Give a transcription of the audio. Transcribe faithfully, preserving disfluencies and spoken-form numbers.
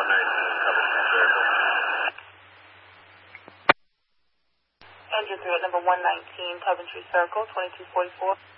nineteen, Coventry Circle. Engine three at number one nineteen, Coventry Circle, twenty-two forty-four.